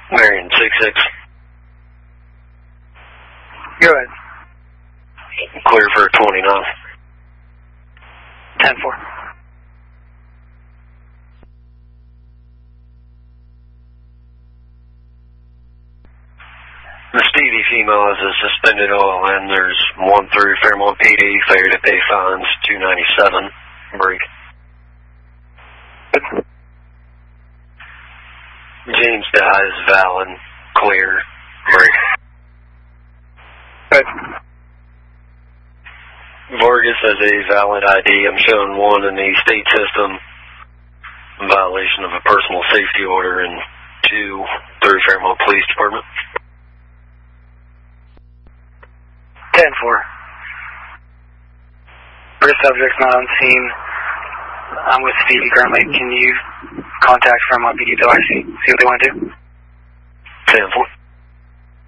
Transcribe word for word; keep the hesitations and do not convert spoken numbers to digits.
Marion, six six. Go ahead. Clear for twenty-nine. ten four. The Stevie female is a suspended oil, and there's one through Fairmont P D, failure to pay fines, two ninety-seven, break. James dies, valid, clear, break. Good. Vargas has a valid I D. I'm showing one in the state system, violation of a personal safety order, and two through Fairmont Police Department. ten four. First subject's not on scene. I'm with Stevie currently. Can you contact Fairmont P D till I see, see what they want to do? ten four.